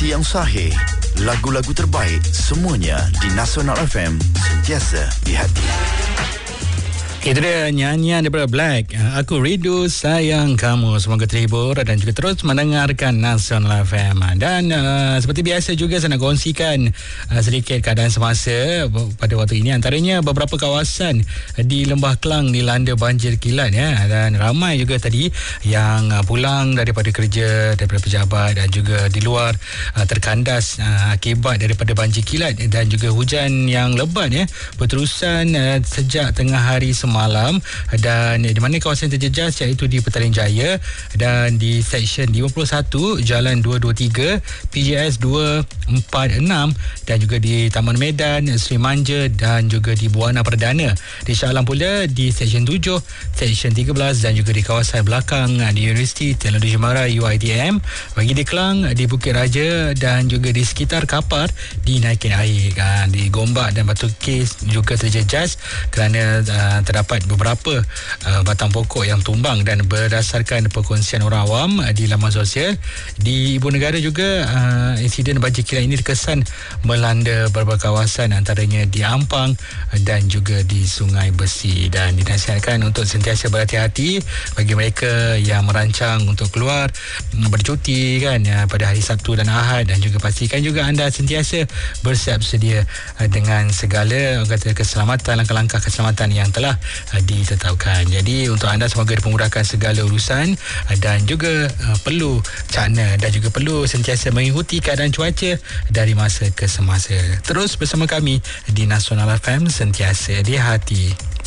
Informasi yang sahih, lagu-lagu terbaik, semuanya di Nasional FM, sentiasa di hati. Itu dia nyanyian daripada Black, Aku Rindu Sayang Kamu. Semoga terhibur dan juga terus mendengarkan Nasional FM. Dan seperti biasa juga saya nak kongsikan sedikit keadaan semasa pada waktu ini. Antaranya beberapa kawasan di Lembah Kelang dilanda banjir kilat ya. Dan ramai juga tadi yang pulang daripada kerja, daripada pejabat dan juga di luar terkandas akibat daripada banjir kilat dan juga hujan yang lebat ya, berterusan sejak tengah hari semalam. Dan di mana kawasan terjejas iaitu di Petaling Jaya dan di Seksyen 51 Jalan 223, PJS 246 dan juga di Taman Medan, Seri Manja dan juga di Buana Perdana. Di Shah Alam pula di Seksyen 7, Seksyen 13 dan juga di kawasan belakang di Universiti Teknologi Mara UiTM. Bagi di Kelang, di Bukit Raja dan juga di sekitar Kapar dinaikin air. Di Gombak dan Batu Kes juga terjejas kerana terdapat beberapa batang pokok yang tumbang. Dan berdasarkan perkongsian orang awam di laman sosial di Ibu Negara juga, insiden banjir kilat ini terkesan melanda beberapa kawasan, antaranya di Ampang dan juga di Sungai Besi. Dan dinasihatkan untuk sentiasa berhati-hati bagi mereka yang merancang untuk keluar bercuti kan pada hari Sabtu dan Ahad. Dan juga pastikan juga anda sentiasa bersiap sedia dengan segala keselamatan, langkah-langkah keselamatan yang telah ditetapkan. Jadi untuk anda semoga dipermudahkan segala urusan dan juga perlu cakna dan juga perlu sentiasa mengikuti keadaan cuaca dari masa ke semasa. Terus bersama kami di Nasional FM, sentiasa di hati.